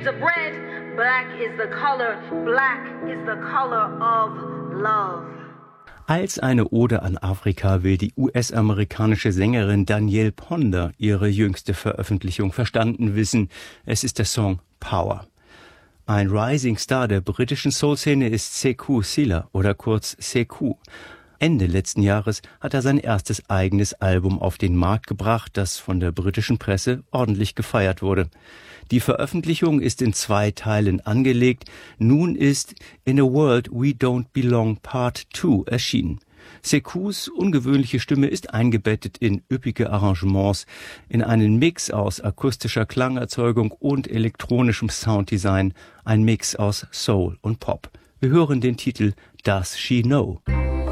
shades of red. Black is the color of love. Als eine Ode an Afrika will die US-amerikanische Sängerin Danielle Ponder ihre jüngste Veröffentlichung verstanden wissen. Es ist der Song Power. Ein Rising Star der britischen Soul-Szene ist Sekou Sylla oder kurz Sekou. Ende letzten Jahres hat er sein erstes eigenes Album auf den Markt gebracht, das von der britischen Presse ordentlich gefeiert wurde. Die Veröffentlichung ist in 2 Teilen angelegt. Nun ist In a World We Don't Belong Part 2 erschienen. Sekous ungewöhnliche Stimme ist eingebettet in üppige Arrangements, in einen Mix aus akustischer Klangerzeugung und elektronischem Sounddesign, ein Mix aus Soul und Pop. Wir hören den Titel Does She Know?